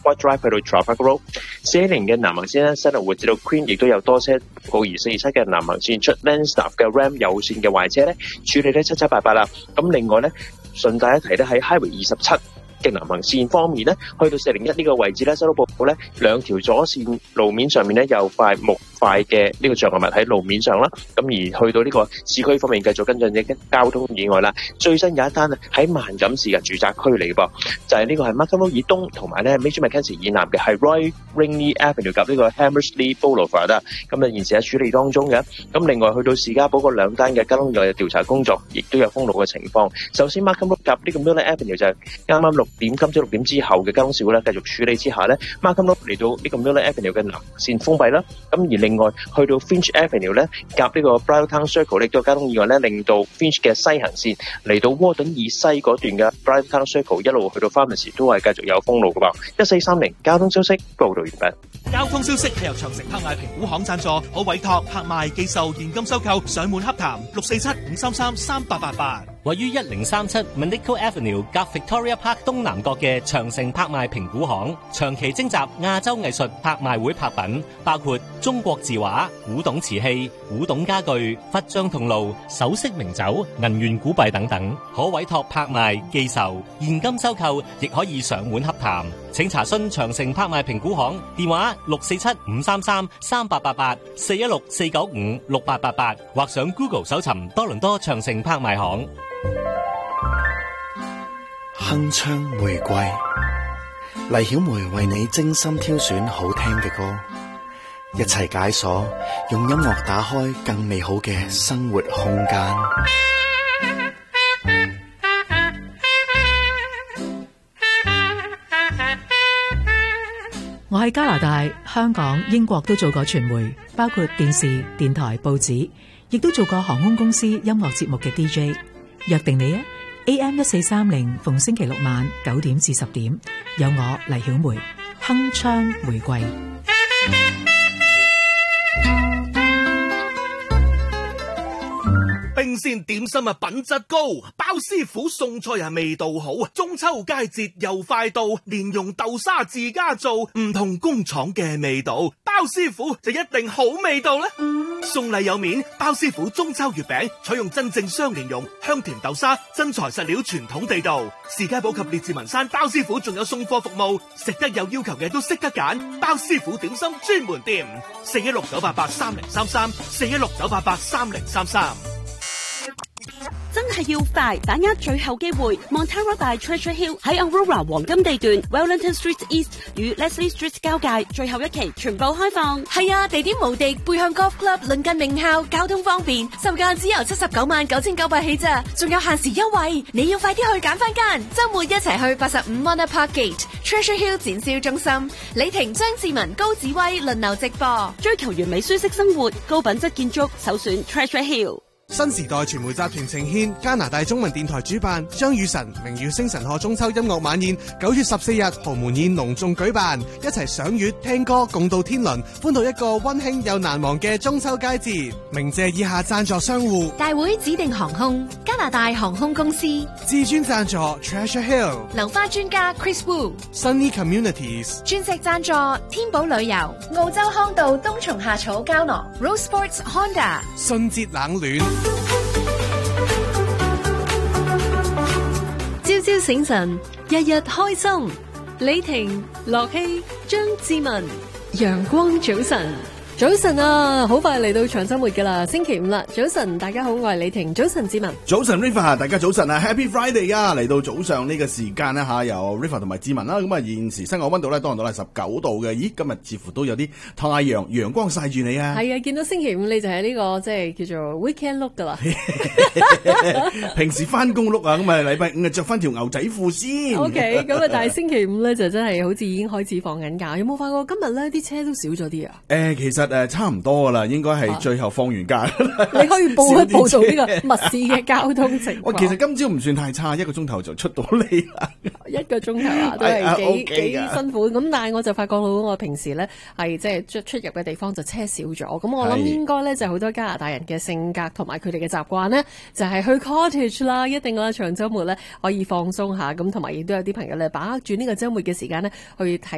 Airport Drive 去到 Trafalgar Road。410嘅南行線咧，新路活至到 Queen 亦都有多車告，而427嘅南行線出 Lansdowne 嘅 Ram 有線嘅壞車咧，處理得七七八八啦。咁另外咧，順帶一提咧，喺 Highway 27嘅南行線方面咧，去到401呢個位置咧，收到報告咧，兩條左線路面上面咧有塊木塊嘅呢個障礙物喺路面上啦。咁而去到呢個市區方面，繼續跟進嘅交通意外啦。最新有一單喺萬錦市嘅住宅區嚟嘅噃，就係呢個係 Markham Road 以東同埋咧 Major Mackenzie 以南嘅係 Roy Ringley Avenue 及呢個 Hammersley Boulevard 啦。咁啊現時喺處理當中嘅。咁另外去到士嘉堡嗰兩單嘅交通意外嘅調查工作，亦都有封路嘅情況。首先 Markham Road 及呢個 Miller Avenue 就係啱啱今朝6點之後嘅交通事故咧，繼續處理之下咧 ，Markham Road 嚟到呢個 Miller Avenue 嘅南線封閉啦。咁而另外去到 Finch Avenue 咧，夾呢個 Briartown Circle 呢個交通意外咧，令到 Finch 嘅西行線嚟到窩頓以西嗰段嘅 Briartown Circle 一路去到 Pharmacy 都係繼續有封路嘅噃。1430交通消息報道完畢。 交通消息係由長城拍賣評估行贊助，可委託拍賣、寄售、現金收購、上門洽談647-533-3888。 位於1037 Manico Avenue 夾 Victoria Park 東南角嘅長城拍賣評估行，長期徵集亞洲藝術拍賣會拍品，包括中國字畫、古董瓷器、古董家具、佛像銅爐、首飾名酒、銀元古幣等等，可委託拍賣、寄售、現金收購，亦可以上門洽談。請查詢長城拍賣評估行電話647-533-3888 416-495-6888，或上 Google 搜尋多倫多長城拍賣行。 鏗鏘玫瑰，黎曉梅為你精心挑選好聽嘅歌，一齊解鎖，用音樂打開更美好嘅生活空間。 我喺加拿大、香港、英國都做過傳媒，包括電視、電台、報紙，亦都做過航空公司音樂節目嘅 DJ。約定你啊 ，AM1430逢星期六晚9點至10點，有我黎曉梅，鏗鏘玫瑰。 冰鮮點心啊，品質高，包師傅餸菜啊，味道好。中秋佳節又快到，蓮蓉豆沙自家做，唔同工廠嘅味道，包師傅就一定好味道啦。送禮有面，包師傅中秋月餅採用真正雙蓮蓉、香甜豆沙，真材實料，傳統地道。士嘉堡及列治文山包師傅仲有送貨服務，食得有要求嘅都識得揀，包師傅點心專門店，416-988-3033 416-988-3033。 真係要快，把握最後機會 Montara by Treasure Hill 喺 Aurora 黃金地段 Wellington Street East 與 Leslie Street 交界，最後一期全部開放。 係啊，地點無敵，背向 Golf Club 鄰近名校，交通方便，售價只由799900起咋，仲有限時優惠，你要快啲去揀翻間。周末一齊去85 Monmouth Park Gate Treasure Hill 展銷中心，李婷、張志文、高子威輪流直播， 追求完美舒適生活，高品質建築，首選 Treasure Hill。 新時代傳媒集團呈獻加拿大中文電台主辦張雨晨明月星辰賀中秋音樂晚宴，9月14日豪門宴隆重舉辦，一齊賞月聽歌共度天倫，歡度一個溫馨又難忘嘅中秋佳節。鳴謝以下贊助商戶： 大會指定航空、加拿大航空公司、 至尊贊助 Treasure Hill、 流花專家 Chris Wu、Sunny Communities、 鑽石贊助天寶旅遊、澳洲康道冬蟲夏草膠囊、Rose Sports Honda、 信節冷暖。 朝朝醒神，日日開心。李婷、樂希、張志文，陽光早晨。早晨啊，好快嚟到長週末噶啦，星期五啦。早晨，大家好，我係李婷。早晨，志文。 早晨 River， 大家早晨啊 ，Happy Friday 啊！嚟到早上呢個時間咧吓，有 River 同埋志文啦。咁啊，現時室外溫度咧，多倫多係19度嘅。咦，今日似乎都有啲太陽光曬住你啊！ 係啊，見到星期五你就係呢個即係叫做 weekend look 噶啦。 平時翻工 look 啊，咁啊禮拜五啊着翻條牛仔褲先。 OK， 咁啊，但係星期五咧就真係好似已經開始放緊假。有冇發覺今日咧啲車都少咗啲啊？ 其實差唔多噶啦，應該係最後放完假。 你可以報一報道呢個密市嘅交通情況。 其實今朝唔算太差，1個鐘頭就出到嚟啦。 1個鐘頭啊，都係幾辛苦。咁但係我就發覺到我平時咧係即係出入嘅地方就車少咗。咁我諗應該咧就好多加拿大人嘅性格同埋佢哋嘅習慣咧，就係去 cottage 啦，一定啦長週末咧可以放鬆下。咁同埋亦都有啲朋友咧把握住呢個週末嘅時間咧去睇